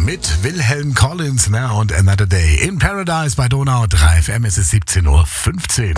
mit Wilhelm Collins, ne? Und Another Day in Paradise bei Donau 3 FM. Es ist 17:15 Uhr.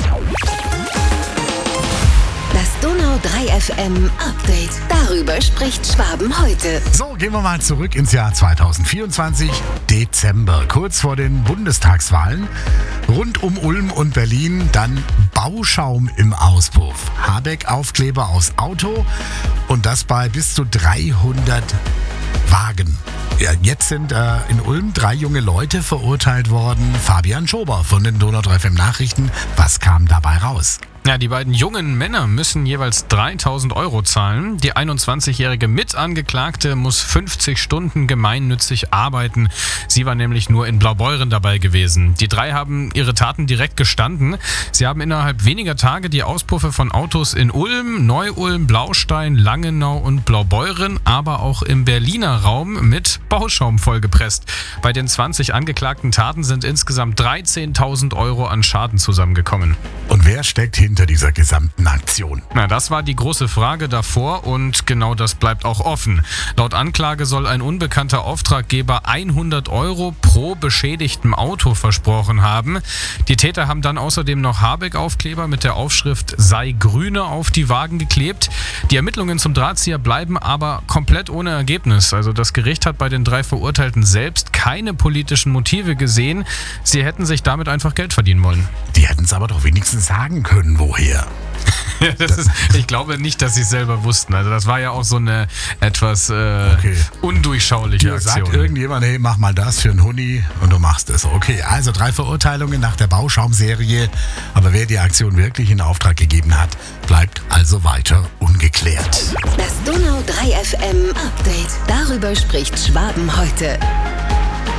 Das Donau 3 FM Update. Darüber spricht Schwaben heute. So, gehen wir mal zurück ins Jahr 2024, Dezember, kurz vor den Bundestagswahlen. Rund um Ulm und Berlin dann Bauschaum im Auspuff. Habeck-Aufkleber aufs Auto und das bei bis zu 300 Wagen. Ja, jetzt sind in Ulm 3 junge Leute verurteilt worden. Fabian Schober von den Donau 3 FM Nachrichten. Was kam dabei raus? Ja, die beiden jungen Männer müssen jeweils 3.000 Euro zahlen. Die 21-jährige Mitangeklagte muss 50 Stunden gemeinnützig arbeiten. Sie war nämlich nur in Blaubeuren dabei gewesen. Die 3 haben ihre Taten direkt gestanden. Sie haben innerhalb weniger Tage die Auspuffe von Autos in Ulm, Neu-Ulm, Blaustein, Langenau und Blaubeuren, aber auch im Berliner Raum mit Bauschaum vollgepresst. Bei den 20 angeklagten Taten sind insgesamt 13.000 Euro an Schaden zusammengekommen. Und wer steckt hinter dieser gesamten Aktion? Na, das war die große Frage davor und genau das bleibt auch offen. Laut Anklage soll ein unbekannter Auftraggeber 100 Euro pro beschädigtem Auto versprochen haben. Die Täter haben dann außerdem noch Habeck-Aufkleber mit der Aufschrift "Sei Grüne" auf die Wagen geklebt. Die Ermittlungen zum Drahtzieher bleiben aber komplett ohne Ergebnis. Also das Gericht hat bei den 3 Verurteilten selbst keine politischen Motive gesehen. Sie hätten sich damit einfach Geld verdienen wollen. Die hätten es aber doch wenigstens sagen können, woher. Ja, ich glaube nicht, dass sie es selber wussten. Also das war ja auch so eine etwas undurchschauliche Dir Aktion. sagt irgendjemand, hey, mach mal das für einen Huni und du machst es. Okay, also 3 Verurteilungen nach der Bauschaum-Serie. Aber wer die Aktion wirklich in Auftrag gegeben hat, bleibt also weiter ungeklärt. Das Donau 3 FM Update. Darüber spricht Schwaben heute.